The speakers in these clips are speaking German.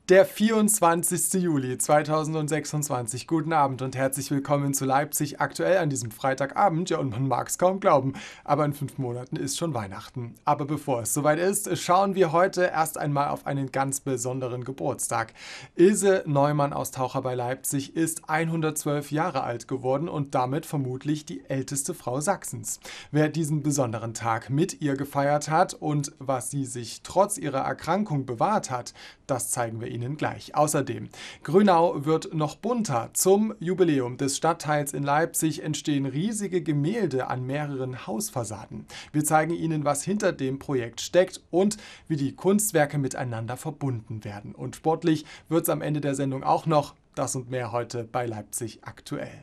Der 24. Juli 2026. Guten Abend und herzlich willkommen zu Leipzig aktuell an diesem Freitagabend. Ja, und man mag es kaum glauben, aber in 5 Monaten ist schon Weihnachten. Aber bevor es soweit ist, schauen wir heute erst einmal auf einen ganz besonderen Geburtstag. Ilse Neumann aus Taucher bei Leipzig ist 112 Jahre alt geworden und damit vermutlich die älteste Frau Sachsens. Wer diesen besonderen Tag mit ihr gefeiert hat und was sie sich trotz ihrer Erkrankung bewahrt hat, das zeigen wir Ihnen gleich. Außerdem, Grünau wird noch bunter. Zum Jubiläum des Stadtteils in Leipzig entstehen riesige Gemälde an mehreren Hausfassaden. Wir zeigen Ihnen, was hinter dem Projekt steckt und wie die Kunstwerke miteinander verbunden werden. Und sportlich wird es am Ende der Sendung auch noch. Das und mehr heute bei Leipzig aktuell.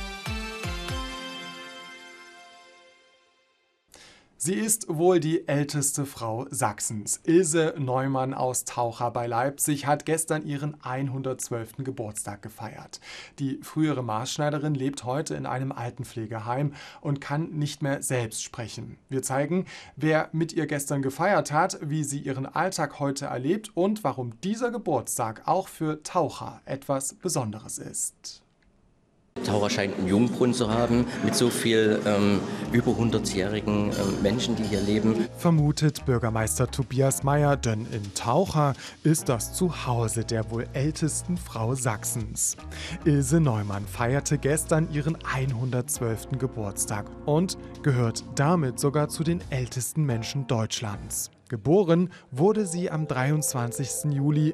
Sie ist wohl die älteste Frau Sachsens. Ilse Neumann aus Taucher bei Leipzig hat gestern ihren 112. Geburtstag gefeiert. Die frühere Maßschneiderin lebt heute in einem Altenpflegeheim und kann nicht mehr selbst sprechen. Wir zeigen, wer mit ihr gestern gefeiert hat, wie sie ihren Alltag heute erlebt und warum dieser Geburtstag auch für Taucher etwas Besonderes ist. Taucher scheint einen Jungbrunnen zu haben mit so viel über 100-jährigen Menschen, die hier leben. Vermutet Bürgermeister Tobias Meyer, denn in Taucher ist das Zuhause der wohl ältesten Frau Sachsens. Ilse Neumann feierte gestern ihren 112. Geburtstag und gehört damit sogar zu den ältesten Menschen Deutschlands. Geboren wurde sie am 23. Juli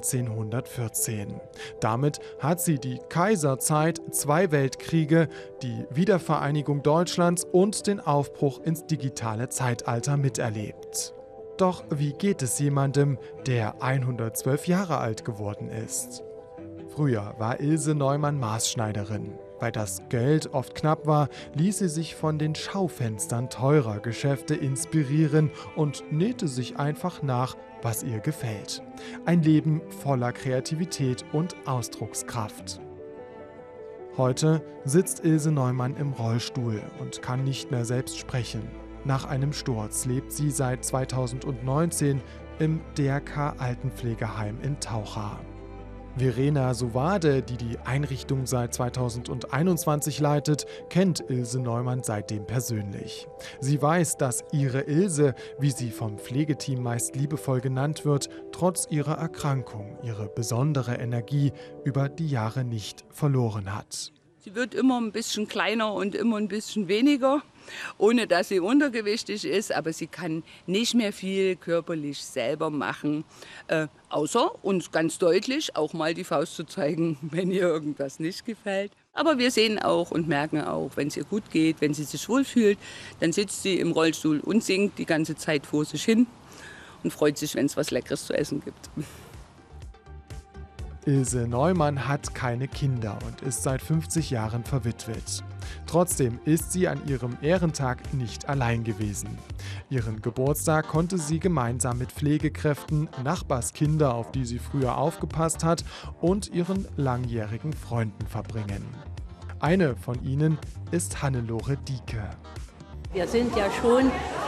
1914. Damit hat sie die Kaiserzeit, 2 Weltkriege, die Wiedervereinigung Deutschlands und den Aufbruch ins digitale Zeitalter miterlebt. Doch wie geht es jemandem, der 112 Jahre alt geworden ist? Früher war Ilse Neumann Maßschneiderin. Weil das Geld oft knapp war, ließ sie sich von den Schaufenstern teurer Geschäfte inspirieren und nähte sich einfach nach, was ihr gefällt. Ein Leben voller Kreativität und Ausdruckskraft. Heute sitzt Ilse Neumann im Rollstuhl und kann nicht mehr selbst sprechen. Nach einem Sturz lebt sie seit 2019 im DRK Altenpflegeheim in Taucher. Verena Sowade, die die Einrichtung seit 2021 leitet, kennt Ilse Neumann seitdem persönlich. Sie weiß, dass ihre Ilse, wie sie vom Pflegeteam meist liebevoll genannt wird, trotz ihrer Erkrankung ihre besondere Energie über die Jahre nicht verloren hat. Sie wird immer ein bisschen kleiner und immer ein bisschen weniger, ohne dass sie untergewichtig ist. Aber sie kann nicht mehr viel körperlich selber machen, außer uns ganz deutlich auch mal die Faust zu zeigen, wenn ihr irgendwas nicht gefällt. Aber wir sehen auch und merken auch, wenn es ihr gut geht, wenn sie sich wohlfühlt, dann sitzt sie im Rollstuhl und singt die ganze Zeit vor sich hin und freut sich, wenn es was Leckeres zu essen gibt. Ilse Neumann hat keine Kinder und ist seit 50 Jahren verwitwet. Trotzdem ist sie an ihrem Ehrentag nicht allein gewesen. Ihren Geburtstag konnte sie gemeinsam mit Pflegekräften, Nachbarskinder, auf die sie früher aufgepasst hat, und ihren langjährigen Freunden verbringen. Eine von ihnen ist Hannelore Dieke. Wir sind ja schon